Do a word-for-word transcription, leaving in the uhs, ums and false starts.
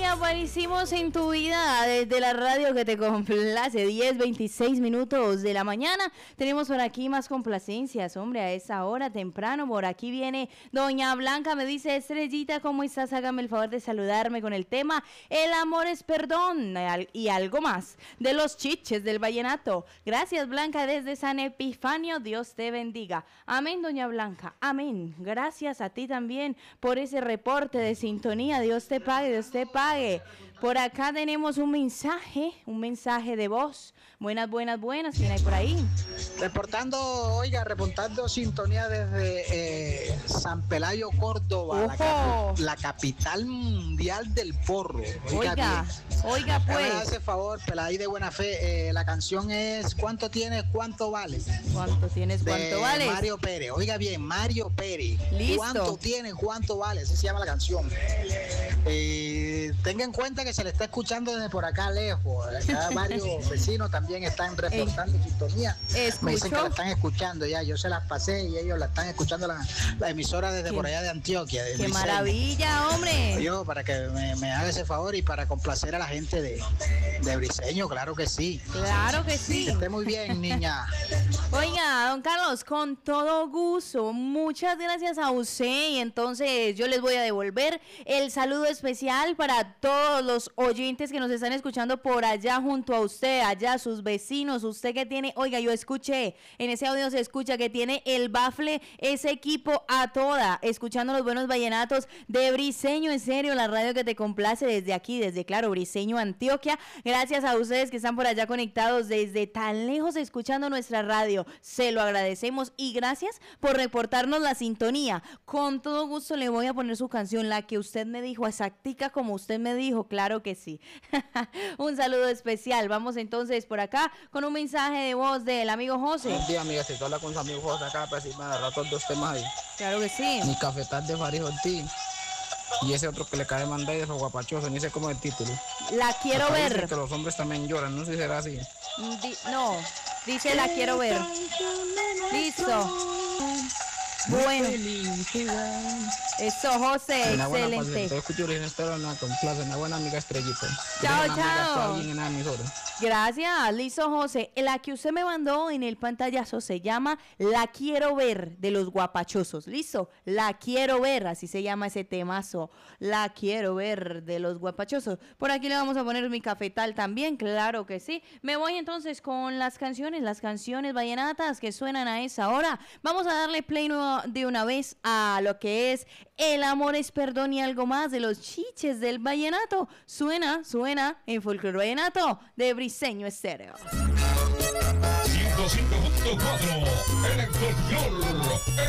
aparecimos en tu vida desde la radio que te complace. Diez, veintiséis minutos de la mañana. Tenemos por aquí más complacencias, hombre, a esa hora temprano. Por aquí viene Doña Blanca, me dice: Estrellita, ¿cómo estás? Hágame el favor de saludarme con el tema El amor es perdón y algo más de los chiches del vallenato. Gracias, Blanca, desde San Epifanio. Dios te bendiga. Amén, Doña Blanca. Amén. Gracias a ti también por ese reporte de sintonía. Dios te pague, Dios te pague. Por acá tenemos un mensaje, un mensaje de voz. Buenas, buenas, buenas. ¿Quién hay por ahí? Reportando, oiga, reportando sintonía desde eh, San Pelayo, Córdoba, la, capi la capital mundial del porro. Oiga, oiga, oiga pues. Me hace favor, Peladí de buena fe. Eh, la canción es ¿Cuánto tienes, cuánto vales? ¿Cuánto tienes, cuánto de vales? Mario Pérez. Oiga bien, Mario Pérez. Listo. ¿Cuánto tienes, cuánto vales? Así se llama la canción. Eh, tenga en cuenta que se le está escuchando desde por acá lejos. Acá varios vecinos también están reportando eh, sintonía. ¿Escucho? Me dicen que la están escuchando ya. Yo se las pasé y ellos la están escuchando la, la emisora desde ¿Qué? por allá de Antioquia. De ¡Qué Briseño. Maravilla, hombre! Yo, para que me, me haga ese favor y para complacer a la gente de, de Briseño, claro que sí. Claro que sí. Que esté muy bien, niña. Oiga, don Carlos, con todo gusto. Muchas gracias a usted. Y entonces yo les voy a devolver el saludo especial para todos los oyentes que nos están escuchando por allá junto a usted, allá sus vecinos, usted que tiene, oiga, yo escuché, en ese audio se escucha que tiene el bafle, ese equipo a toda, escuchando los buenos vallenatos de Briseño, en serio, la radio que te complace desde aquí, desde, claro, Briseño, Antioquia. Gracias a ustedes que están por allá conectados desde tan lejos escuchando nuestra radio, se lo agradecemos y gracias por reportarnos la sintonía. Con todo gusto le voy a poner su canción, la que usted me dijo, exactica como usted me dijo, claro que sí. Un saludo especial. Vamos entonces por acá con un mensaje de voz del amigo José. Buen día, amiga, estoy habla con su amigo José acá para decirme de rato dos temas ahí. Claro que sí. Mi cafetal de Farid Ortiz y ese otro que le cae manda de esos guapachosos, ni sé cómo es el título. La quiero Acá ver. dice que los hombres también lloran, no sé si será así. Di no, dice la quiero ver. Listo. Bueno, eso, José, una buena excelente. Te escucho bien, espero una complace, una buena amiga Estrellita. Chao, una chao. Amiga, en la emisora. Gracias, listo, José. La que usted me mandó en el pantallazo se llama La Quiero Ver de los Guapachosos. Listo, La Quiero Ver, así se llama ese temazo. La Quiero Ver de los Guapachosos. Por aquí le vamos a poner mi cafetal también, claro que sí. Me voy entonces con las canciones, las canciones vallenatas que suenan a esa hora. Vamos a darle play de una vez a lo que es El amor es perdón y algo más de los chiches del vallenato. Suena, suena en Folclore Vallenato de Briseño Estéreo. ciento cinco punto cuatro en el folclore.